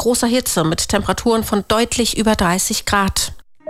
großer Hitze mit Temperaturen von deutlich über 30 Grad.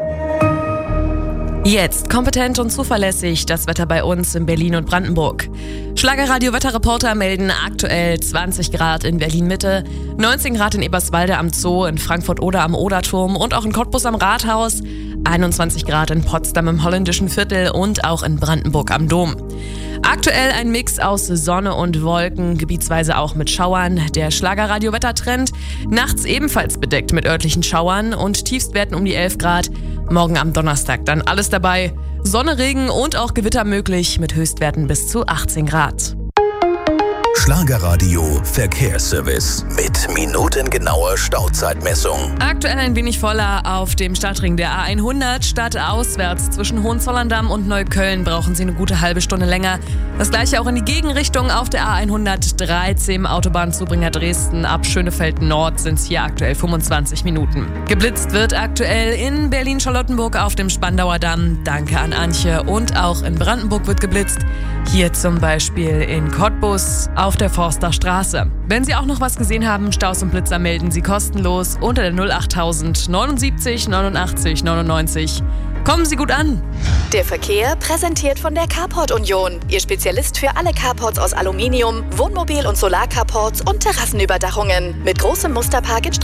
Jetzt kompetent und zuverlässig das Wetter bei uns in Berlin und Brandenburg. Schlagerradio-Wetterreporter melden aktuell 20 Grad in Berlin-Mitte, 19 Grad in Eberswalde am Zoo, in Frankfurt-Oder am Oderturm und auch in Cottbus am Rathaus, 21 Grad in Potsdam im Holländischen Viertel und auch in Brandenburg am Dom. Aktuell ein Mix aus Sonne und Wolken, gebietsweise auch mit Schauern. Der Schlagerradio-Wettertrend nachts ebenfalls bedeckt mit örtlichen Schauern und Tiefstwerten um die 11 Grad. Morgen am Donnerstag dann alles dabei. Sonne, Regen und auch Gewitter möglich mit Höchstwerten bis zu 18 Grad. Schlagerradio Verkehrsservice mit minutengenauer Stauzeitmessung. Aktuell ein wenig voller auf dem Stadtring der A100. Stadtauswärts zwischen Hohenzollern-Damm und Neukölln brauchen Sie eine gute halbe Stunde länger. Das gleiche auch in die Gegenrichtung auf der A113 Autobahnzubringer Dresden. Ab Schönefeld Nord sind es hier aktuell 25 Minuten. Geblitzt wird aktuell in Berlin-Charlottenburg auf dem Spandauer Damm. Danke an Antje. Und auch in Brandenburg wird geblitzt. Hier zum Beispiel in Cottbus auf der Forster Straße. Wenn Sie auch noch was gesehen haben, Staus und Blitzer melden Sie kostenlos unter der 08000 79 89 99. Kommen Sie gut an! Der Verkehr präsentiert von der Carport Union. Ihr Spezialist für alle Carports aus Aluminium, Wohnmobil- und Solarcarports und Terrassenüberdachungen. Mit großem Musterpark in